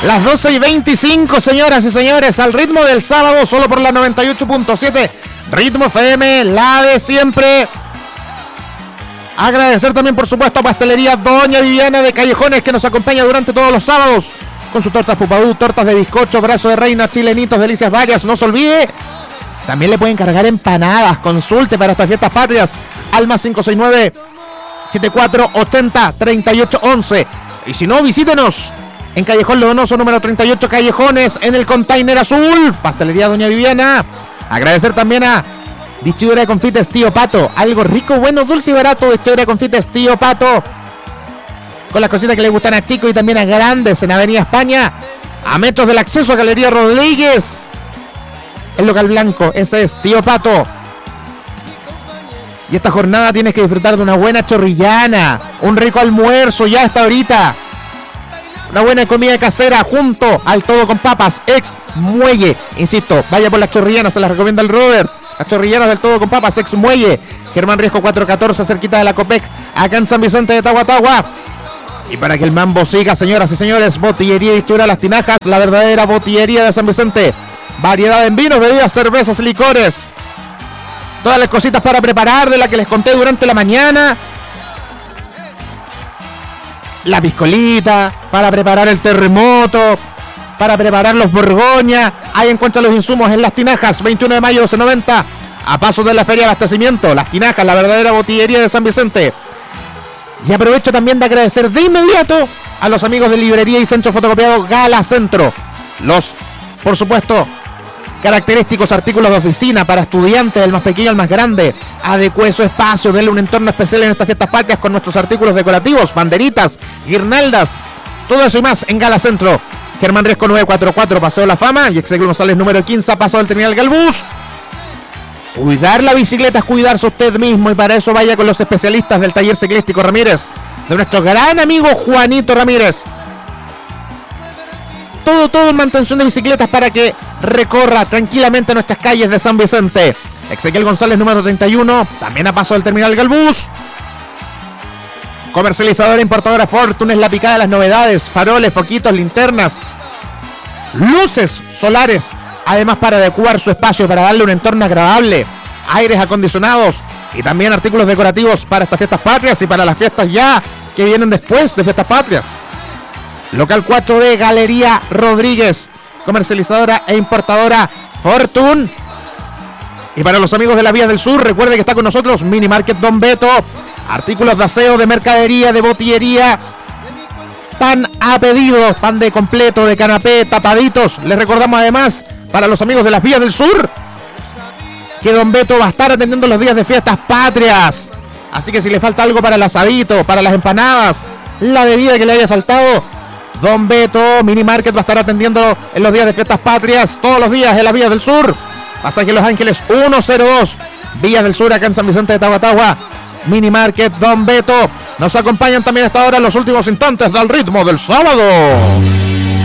Las 12:25, señoras y señores, al ritmo del sábado, solo por la 98.7 Ritmo FM, la de siempre. Agradecer también, por supuesto, a Pastelería Doña Viviana de Callejones, que nos acompaña durante todos los sábados con sus tortas Pupadú, tortas de bizcocho, brazo de reina, chilenitos, delicias varias. No se olvide, también le pueden cargar empanadas. Consulte para estas fiestas patrias al más 569-7480-3811. Y si no, visítenos en Callejón Leonoso, número 38, Callejones, en el Container Azul. Pastelería Doña Viviana. Agradecer también a Distribuidora de Confites Tío Pato. Algo rico, bueno, dulce y barato. Distribuidora de Confites Tío Pato, con las cositas que le gustan a chicos y también a grandes, en Avenida España, a metros del acceso a Galería Rodríguez. El local blanco, ese es Tío Pato. Y esta jornada tienes que disfrutar de una buena chorrillana, un rico almuerzo ya hasta ahorita, una buena comida casera junto al todo con papas, ex Muelle. Insisto, vaya por las chorrillanas, se las recomienda el Robert. Las chorrillanas del todo con papas, ex Muelle, Germán Riesco 414, cerquita de la Copec, acá en San Vicente de Tahuatahua. Y para que el mambo siga, señoras y señores, Botillería y Distribuidora Las Tinajas, la verdadera botillería de San Vicente. Variedad en vinos, bebidas, cervezas, licores. Todas las cositas para preparar de las que les conté durante la mañana. La piscolita, para preparar el terremoto, para preparar los Borgoña. Ahí encuentran los insumos en Las Tinajas, 21 de mayo 1290, a paso de la Feria de Abastecimiento. Las Tinajas, la verdadera botillería de San Vicente. Y aprovecho también de agradecer de inmediato a los amigos de Librería y Centro Fotocopiado Gala Centro. Los, por supuesto, característicos artículos de oficina para estudiantes, del más pequeño al más grande. Adecue su espacio, denle un entorno especial en estas fiestas patrias con nuestros artículos decorativos, banderitas, guirnaldas, todo eso y más en Gala Centro. Germán Riesco 944, Paseo La Fama, y Exequiel González número 15, Paso del Terminal Galbús. Cuidar la bicicleta es cuidarse usted mismo, y para eso vaya con los especialistas del Taller Ciclístico Ramírez, de nuestro gran amigo Juanito Ramírez. Todo en mantención de bicicletas para que recorra tranquilamente nuestras calles de San Vicente. Exequiel González número 31, también a paso del Terminal Galbús. Comercializadora importadora Fortune es la picada de las novedades: faroles, foquitos, linternas, luces solares, además para adecuar su espacio, para darle un entorno agradable, aires acondicionados y también artículos decorativos para estas fiestas patrias y para las fiestas ya que vienen después de fiestas patrias. Local 4 de Galería Rodríguez, comercializadora e importadora Fortune. Y para los amigos de las Vías del Sur, recuerde que está con nosotros Mini Market Don Beto, artículos de aseo, de mercadería, de botillería, pan a pedido, pan de completo, de canapé, tapaditos. Les recordamos además, para los amigos de las Vías del Sur, que Don Beto va a estar atendiendo los días de fiestas patrias. Así que si le falta algo para el asadito, para las empanadas, la bebida que le haya faltado, Don Beto Mini Market va a estar atendiendo en los días de fiestas patrias, todos los días en las Vías del Sur. Pasaje Los Ángeles 102, Vías del Sur, acá en San Vicente de Tahuatahua. Mini Market Don Beto. Nos acompañan también hasta ahora en los últimos instantes del ritmo del sábado.